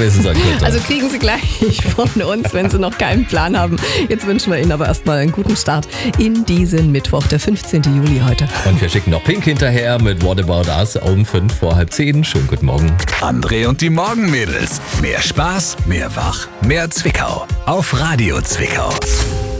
gewesen sein könnte. Also kriegen Sie gleich von uns, wenn Sie noch keinen Plan haben. Jetzt wünschen wir Ihnen aber erstmal einen guten Start in diesen Mittwoch, der 15. Juli heute. Und wir schicken noch Pink hinterher mit What About Us um 5:45. Schönen guten Morgen. André und die Morgenmädels. Mehr Spaß, mehr Wach, mehr Zwickau. Auf Radio Zwickau.